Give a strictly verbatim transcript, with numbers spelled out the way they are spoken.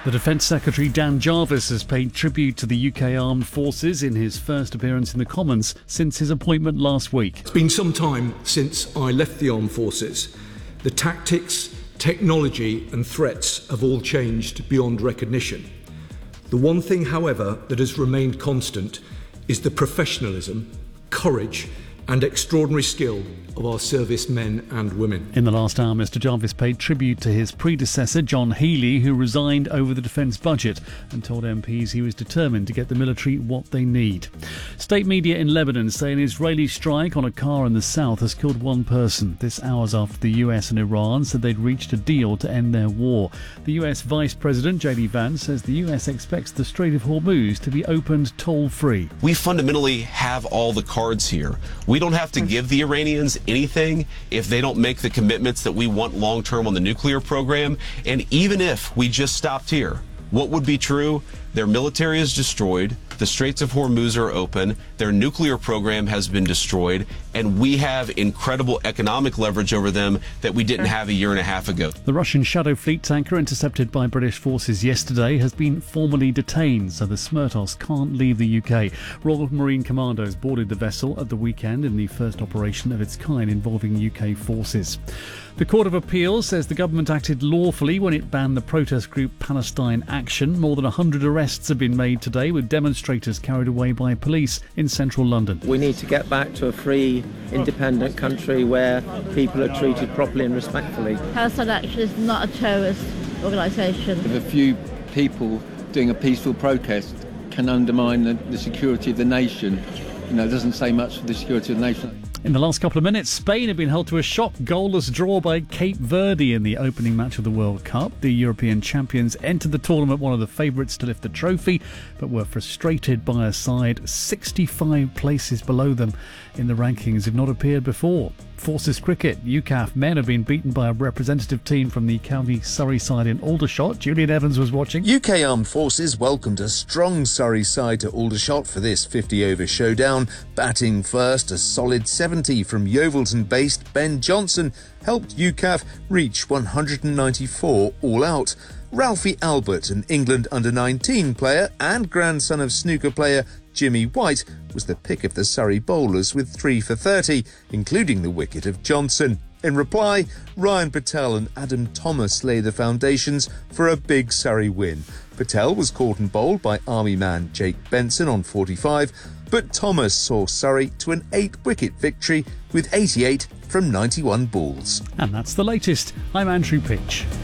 The Defence Secretary Dan Jarvis has paid tribute to the U K Armed Forces in his first appearance in the Commons since his appointment last week. It's been some time since I left the Armed Forces. The tactics, technology and threats have all changed beyond recognition. The one thing, however, that has remained constant is the professionalism, courage and extraordinary skill of our servicemen and women. In the last hour, Mr Jarvis paid tribute to his predecessor, John Healey, who resigned over the defence budget and told M Ps he was determined to get the military what they need. State media in Lebanon say an Israeli strike on a car in the south has killed one person. This hours after the U S and Iran said they'd reached a deal to end their war. The U S Vice President, J D Vance, says the U S expects the Strait of Hormuz to be opened toll-free. We fundamentally have all the cards here. We don't have to give the Iranians anything if they don't make the commitments that we want long-term on the nuclear program. And even if we just stopped here, what would be true? Their military is destroyed, the Straits of Hormuz are open, their nuclear program has been destroyed, and we have incredible economic leverage over them that we didn't have a year and a half ago. The Russian Shadow Fleet tanker intercepted by British forces yesterday has been formally detained, so the Smertos can't leave the U K. Royal Marine Commandos boarded the vessel at the weekend in the first operation of its kind involving U K forces. The Court of Appeal says the government acted lawfully when it banned the protest group Palestine Action. More than one hundred arrests have been made today, with demonstrators carried away by police in central London. We need to get back to a free, independent country where people are treated properly and respectfully. Palestine Action is not a terrorist organisation. If a few people doing a peaceful protest can undermine the, the security of the nation, you know, it doesn't say much for the security of the nation. In the last couple of minutes, Spain have been held to a shock goalless draw by Cape Verde in the opening match of the World Cup. The European champions entered the tournament one of the favourites to lift the trophy, but were frustrated by a side sixty-five places below them in the rankings have not appeared before. Forces cricket, U C A F men have been beaten by a representative team from the County Surrey side in Aldershot. Julian Evans was watching. U K Armed Forces welcomed a strong Surrey side to Aldershot for this fifty-over showdown. Batting first, a solid seventy from Yeovilton-based Ben Johnson helped U C A F reach one hundred ninety-four all out. Ralphie Albert, an England under nineteen player and grandson of snooker player Jimmy White, was the pick of the Surrey bowlers with three for thirty, including the wicket of Johnson. In reply, Ryan Patel and Adam Thomas lay the foundations for a big Surrey win. Patel was caught and bowled by Army man Jake Benson on forty-five, but Thomas saw Surrey to an eight-wicket victory with eighty-eight from ninety-one balls. And that's the latest. I'm Andrew Pitch.